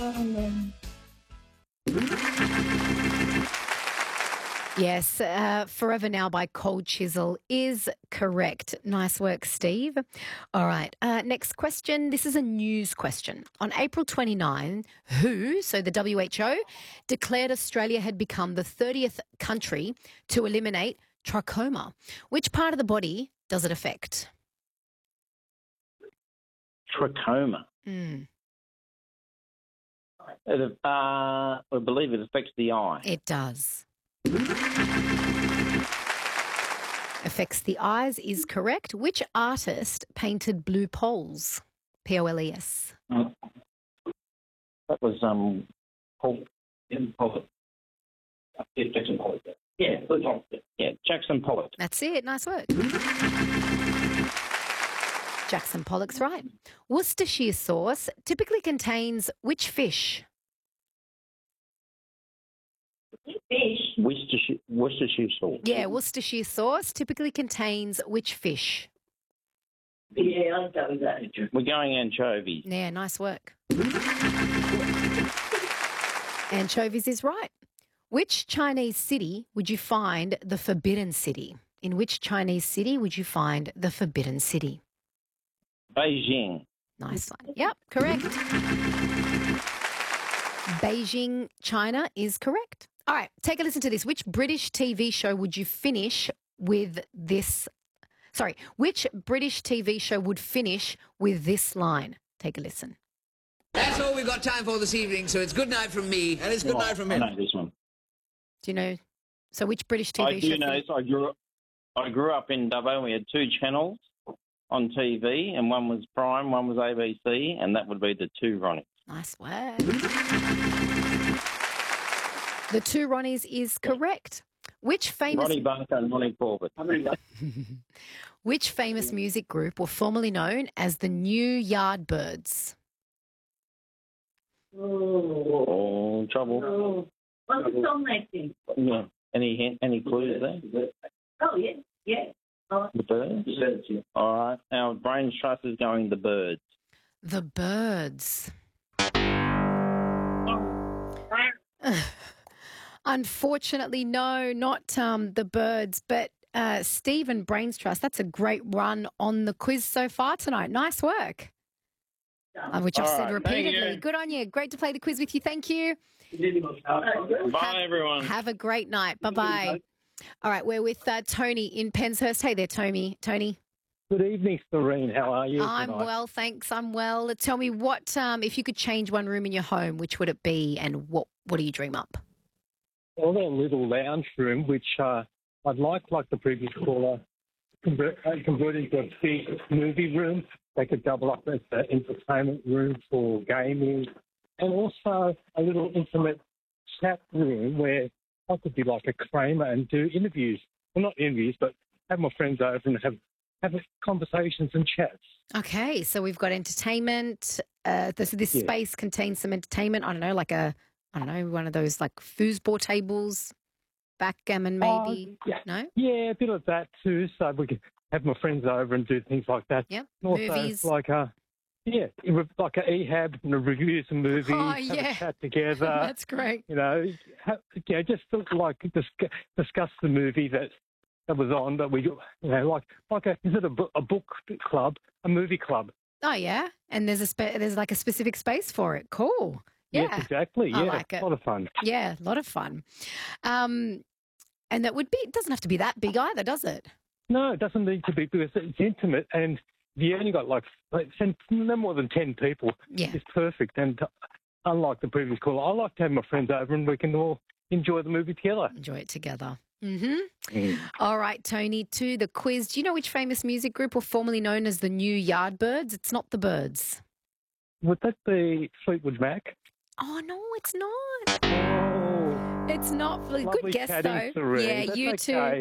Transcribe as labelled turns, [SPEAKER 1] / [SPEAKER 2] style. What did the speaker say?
[SPEAKER 1] Yes, Forever Now by Cold Chisel is correct. Nice work, Steve. All right, next question. This is a news question. On April 29, WHO, so the WHO, declared Australia had become the 30th country to eliminate trachoma. Which part of the body does it affect?
[SPEAKER 2] Trachoma. I believe it affects the eye.
[SPEAKER 1] It does. Affects the eyes is correct. Which artist painted Blue Poles? Poles.
[SPEAKER 2] That was Paul. Jackson Pollock. Yeah, Jackson Pollock.
[SPEAKER 1] That's it. Nice work. Jackson Pollock's right. Worcestershire sauce typically contains which fish?
[SPEAKER 2] Worcestershire sauce.
[SPEAKER 1] Yeah, Worcestershire sauce typically contains which fish?
[SPEAKER 3] Yeah, I'll go with that.
[SPEAKER 2] We're going anchovies.
[SPEAKER 1] Yeah, nice work. Anchovies is right. Which Chinese city would you find the Forbidden City? In which Chinese city would you find the Forbidden City?
[SPEAKER 2] Beijing.
[SPEAKER 1] Nice one. Yep, correct. Beijing, China is correct. All right, take a listen to this. Which British TV show would you finish with this? Sorry, which British TV show would finish with this line? Take a listen.
[SPEAKER 4] That's all we've got time for this evening, so it's good night from me, and it's good night from him.
[SPEAKER 2] I know this one.
[SPEAKER 1] Do you know? So which British TV
[SPEAKER 2] I
[SPEAKER 1] show?
[SPEAKER 2] do know. So I grew up in Dubbo. We had two channels on TV, and one was Prime, one was ABC, and that would be the Two Ronnies.
[SPEAKER 1] Nice work. The Two Ronnies is correct. Which famous
[SPEAKER 2] Ronnie Bunker and Ronnie Corbett.
[SPEAKER 1] Which famous music group were formerly known as the New Yardbirds?
[SPEAKER 2] Oh, trouble.
[SPEAKER 3] Oh, what's the song they sing?
[SPEAKER 2] Yeah. Any clues there?
[SPEAKER 3] Oh, yeah. Oh,
[SPEAKER 2] The Birds? Yeah. All right. Our brains trust is going the Birds.
[SPEAKER 1] The Birds. Unfortunately, no, not the Birds, but Stephen Brains Trust. That's a great run on the quiz so far tonight. Nice work. Which I've said repeatedly. Good on you. Great to play the quiz with you. Thank you.
[SPEAKER 2] Bye, everyone.
[SPEAKER 1] Have a great night. Bye-bye. All right, we're with Tony in Penshurst. Hey there, Tony.
[SPEAKER 5] Good evening, Serene. How are you?
[SPEAKER 1] I'm
[SPEAKER 5] tonight?
[SPEAKER 1] well, thanks. I'm well. Tell me what, if you could change one room in your home, which would it be, and what do you dream up?
[SPEAKER 5] Well, a little lounge room, which I'd like the previous caller, convert into a big movie room. They could double up as an entertainment room for gaming, and also a little intimate chat room where I could be like a Kramer and do interviews. Well, not interviews, but have my friends over and have conversations and chats.
[SPEAKER 1] Okay, so we've got entertainment. This space contains some entertainment. I don't know, one of those like foosball tables, backgammon maybe.
[SPEAKER 5] Yeah.
[SPEAKER 1] No?
[SPEAKER 5] Yeah, a bit of that too. So we could have my friends over and do things like that.
[SPEAKER 1] Yep.
[SPEAKER 5] And also,
[SPEAKER 1] Movies.
[SPEAKER 5] like an EHAB and review some movies,
[SPEAKER 1] Oh,
[SPEAKER 5] have
[SPEAKER 1] yeah.
[SPEAKER 5] a chat together.
[SPEAKER 1] That's great.
[SPEAKER 5] You know, just discuss the movie that was on that we, is it a book club, a movie club?
[SPEAKER 1] Oh yeah, and there's like a specific space for it. Cool. Yeah.
[SPEAKER 5] Yes, exactly.
[SPEAKER 1] I
[SPEAKER 5] Yeah,
[SPEAKER 1] like it.
[SPEAKER 5] a lot of fun.
[SPEAKER 1] Yeah, a lot of fun. And that it doesn't have to be that big either, does it?
[SPEAKER 5] No, it doesn't need to be because it's intimate, and you only got no more than 10 people.
[SPEAKER 1] Yeah.
[SPEAKER 5] It's perfect. And unlike the previous caller, I like to have my friends over and we can all enjoy the movie together.
[SPEAKER 1] Enjoy it together. Mm-hmm. All right, Tony, to the quiz. Do you know which famous music group were formerly known as the New Yardbirds? It's not the Birds.
[SPEAKER 5] Would that be Fleetwood Mac?
[SPEAKER 1] Oh, no, it's not.
[SPEAKER 5] Oh.
[SPEAKER 1] It's not. Good
[SPEAKER 5] Lovely
[SPEAKER 1] guess,
[SPEAKER 5] chatting,
[SPEAKER 1] though.
[SPEAKER 5] Serene.
[SPEAKER 1] Yeah,
[SPEAKER 5] That's
[SPEAKER 1] you
[SPEAKER 5] okay.
[SPEAKER 1] too.